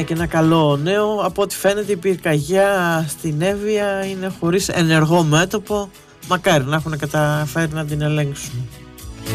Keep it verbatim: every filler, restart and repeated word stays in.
Να και ένα καλό νέο. Από ό,τι φαίνεται η πυρκαγιά στην Εύβοια είναι χωρίς ενεργό μέτωπο. Μακάρι να έχουν καταφέρει να την ελέγξουν.